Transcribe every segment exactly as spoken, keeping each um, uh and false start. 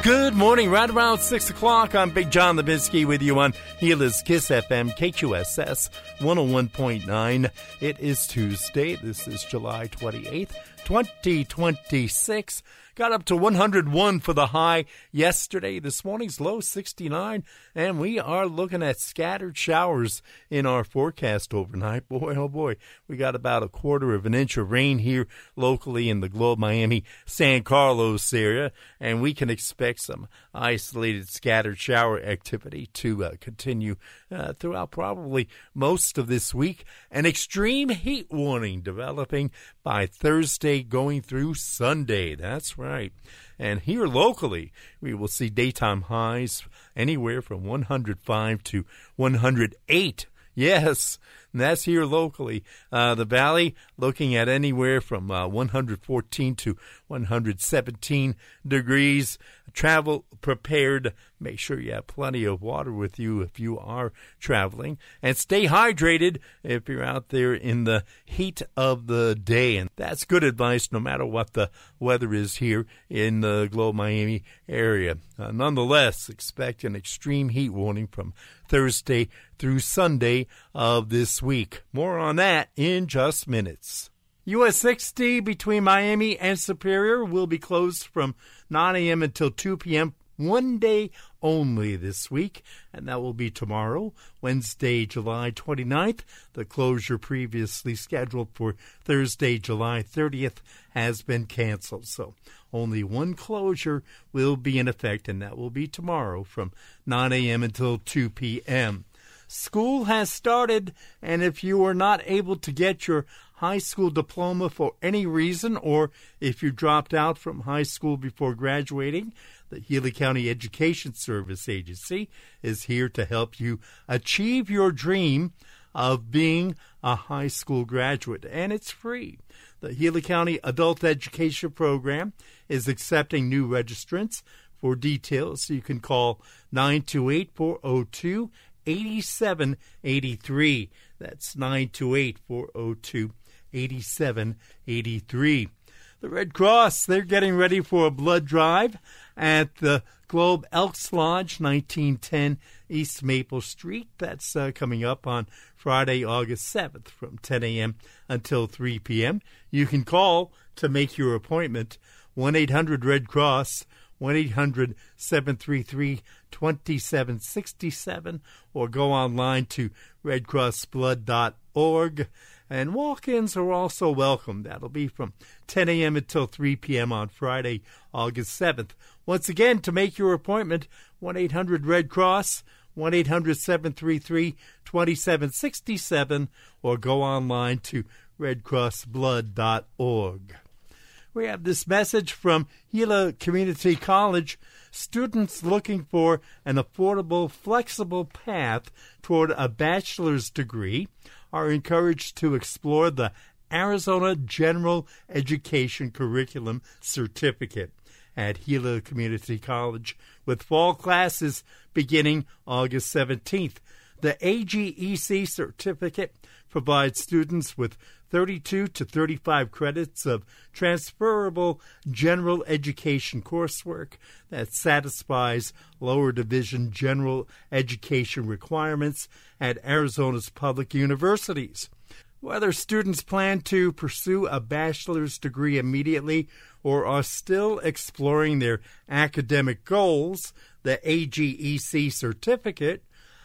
Good morning, right around six o'clock. I'm Big John Lebinsky with you on Gila's Kiss F M, K Q S S one oh one point nine. It is Tuesday. This is July twenty-eighth, twenty twenty-six. Got up to one hundred one for the high yesterday. This morning's low sixty-nine, and we are looking at scattered showers in our forecast overnight. Boy, oh boy, we got about a quarter of an inch of rain here locally in the Globe, Miami, San Carlos area, and we can expect some isolated scattered shower activity to uh, continue uh, throughout probably most of this week. An extreme heat warning developing by Thursday going through Sunday. That's right. Right. And here locally, we will see daytime highs anywhere from one hundred five to one hundred eight. Yes, and that's here locally. Uh, the Valley looking at anywhere from uh, one hundred fourteen to one hundred seventeen degrees. Travel prepared. Make sure you have plenty of water with you if you are traveling. And stay hydrated if you're out there in the heat of the day. And that's good advice no matter what the weather is here in the Globe, Miami area. Uh, nonetheless, expect an extreme heat warning from Thursday through Sunday of this week. More on that in just minutes. U S sixty between Miami and Superior will be closed from nine a.m. until two p.m. one day only this week, and that will be tomorrow, Wednesday, July twenty-ninth. The closure previously scheduled for Thursday, July thirtieth has been canceled, so only one closure will be in effect, and that will be tomorrow from nine a.m. until two p.m. School has started, and if you are not able to get your high school diploma for any reason, or if you dropped out from high school before graduating, the Gila County Education Service Agency is here to help you achieve your dream of being a high school graduate, and it's free. The Gila County Adult Education Program is accepting new registrants. For details, you can call nine two eight, four oh two, eight seven eight three. That's nine two eight, four oh two, eight seven eight three. The Red Cross, they're getting ready for a blood drive at the Globe Elks Lodge, nineteen ten East Maple Street. That's uh, coming up on Friday, August seventh from ten a.m. until three p.m. You can call to make your appointment, one eight hundred red cross, one eight hundred, seven three three, two seven six seven, or go online to red cross blood dot org. And walk-ins are also welcome. That'll be from ten a.m. until three p.m. on Friday, August seventh. Once again, to make your appointment, one eight hundred red cross, one eight hundred, seven three three, two seven six seven, or go online to red cross blood dot org. We have this message from Gila Community College. Students looking for an affordable, flexible path toward a bachelor's degree are encouraged to explore the Arizona General Education Curriculum Certificate at Gila Community College, with fall classes beginning August seventeenth. The A G E C certificate provides students with thirty-two to thirty-five credits of transferable general education coursework that satisfies lower division general education requirements at Arizona's public universities. Whether students plan to pursue a bachelor's degree immediately or are still exploring their academic goals, the A G E C certificate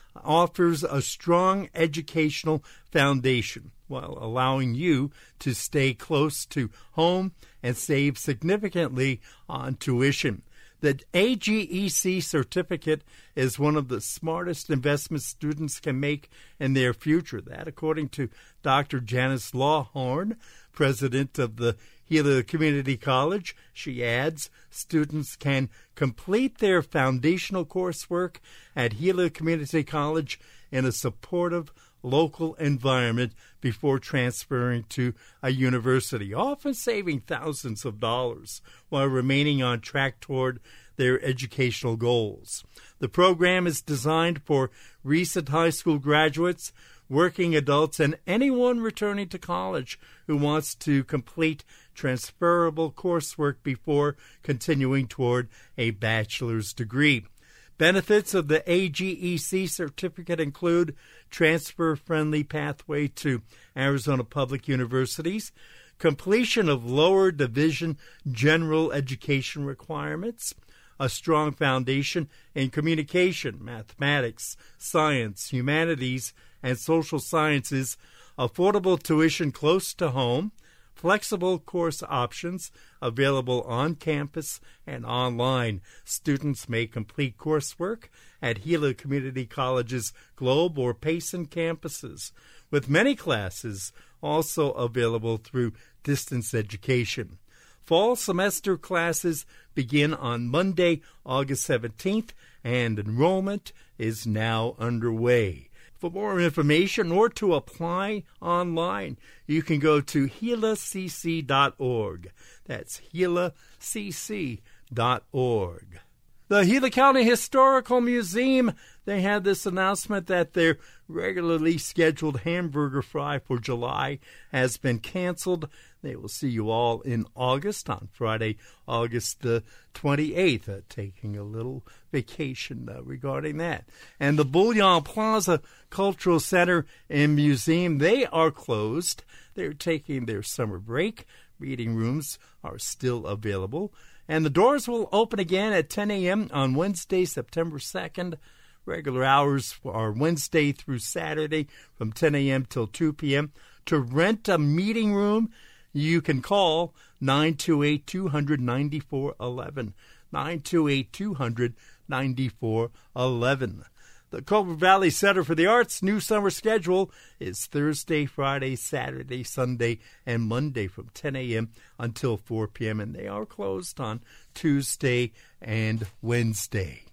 offers a strong educational foundation while allowing you to stay close to home and save significantly on tuition. The A G E C certificate is one of the smartest investments students can make in their future. That, according to Doctor Janice Lawhorn, president of the Gila Community College. She adds, students can complete their foundational coursework at Gila Community College in a supportive local environment before transferring to a university, often saving thousands of dollars while remaining on track toward their educational goals. The program is designed for recent high school graduates working adults, and anyone returning to college who wants to complete transferable coursework before continuing toward a bachelor's degree. Benefits of the A G E C certificate include transfer-friendly pathway to Arizona Public Universities, completion of lower division general education requirements, a strong foundation in communication, mathematics, science, humanities, and social sciences, affordable tuition close to home, flexible course options available on campus and online. Students may complete coursework at Gila Community College's Globe or Payson campuses, with many classes also available through distance education. Fall semester classes begin on Monday, August seventeenth, and enrollment is now underway. For more information or to apply online, you can go to gila c c dot org. That's gila c c dot org. The Gila County Historical Museum, they had this announcement that their regularly scheduled hamburger fry for July has been canceled. They will see you all in August, on Friday, August the twenty-eighth, uh, taking a little vacation uh, regarding that. And the Bouillon Plaza Cultural Center and Museum, they are closed. They're taking their summer break. Reading rooms are still available. And the doors will open again at ten a.m. on Wednesday, September second. Regular hours are Wednesday through Saturday from ten a.m. till two p.m. To rent a meeting room, you can call nine two eight, two hundred, ninety-four eleven. nine two eight, two hundred, ninety-four eleven. The Cobra Valley Center for the Arts' new summer schedule is Thursday, Friday, Saturday, Sunday, and Monday from ten a.m. until four p.m., and they are closed on Tuesday and Wednesday.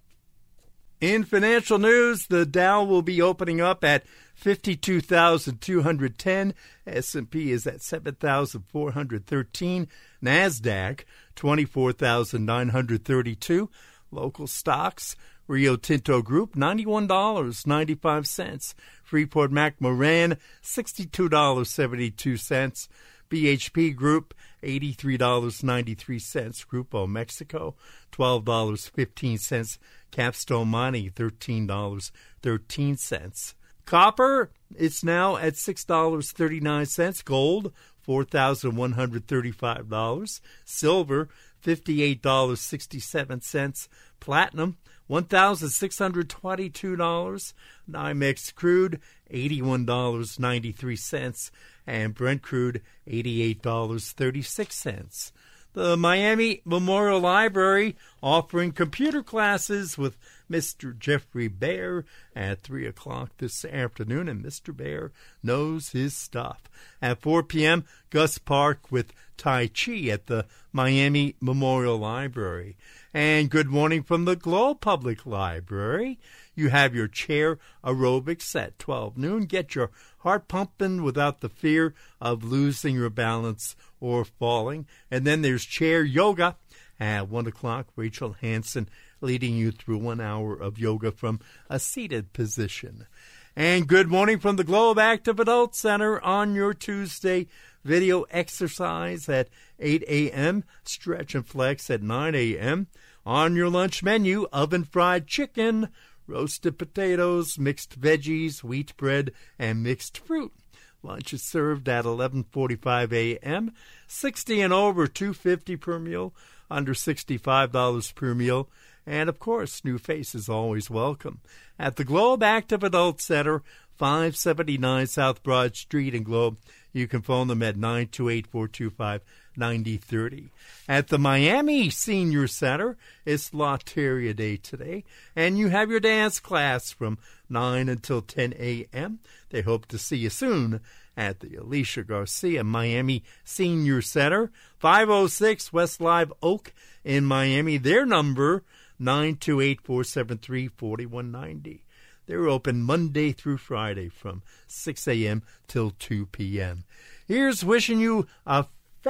In financial news, the Dow will be opening up at fifty-two thousand two hundred ten. S and P is at seven thousand four hundred thirteen. NASDAQ, twenty-four thousand nine hundred thirty-two. Local stocks, Rio Tinto Group, ninety-one dollars and ninety-five cents. Freeport-McMoRan, sixty-two dollars and seventy-two cents. B H P Group, eighty-three dollars and ninety-three cents. Grupo Mexico, twelve dollars and fifteen cents. Capstone Mining, thirteen dollars and thirteen cents. Copper, it's now at six dollars and thirty-nine cents. Gold, four thousand one hundred thirty-five dollars. Silver, fifty-eight dollars and sixty-seven cents. Platinum, one thousand six hundred twenty-two dollars. NYMEX crude, eighty-one dollars and ninety-three cents. And Brent crude, eighty-eight dollars and thirty-six cents. The Miami Memorial Library offering computer classes with Mister Jeffrey Baer at three o'clock this afternoon, and Mister Baer knows his stuff. At four p.m., Gus Park with Tai Chi at the Miami Memorial Library. And good morning from the Globe Public Library. You have your chair aerobics at twelve noon. Get your heart pumping without the fear of losing your balance or falling. And then there's chair yoga at one o'clock. Rachel Hansen leading you through one hour of yoga from a seated position. And good morning from the Globe Active Adult Center on your Tuesday. Video exercise at eight a.m., stretch and flex at nine a.m. On your lunch menu, oven-fried chicken, roasted potatoes, mixed veggies, wheat bread, and mixed fruit. Lunch is served at eleven forty-five a.m. sixty and over, two dollars and fifty cents per meal, under sixty-five dollars per meal. And, of course, new faces always welcome. At the Globe Active Adult Center, five seventy-nine South Broad Street in Globe. You can phone them at nine two eight, four two five, nine zero three zero. At the Miami Senior Center, it's Loteria Day today, and you have your dance class from nine until ten a.m. They hope to see you soon at the Alicia Garcia Miami Senior Center, five oh six West Live Oak in Miami. Their number, nine two eight, four seven three, four one nine zero. They're open Monday through Friday from six a.m. till two p.m. Here's wishing you a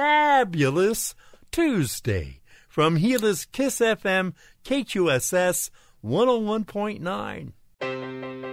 fabulous Tuesday from Gila's Kiss F M, K Q S S one oh one point nine.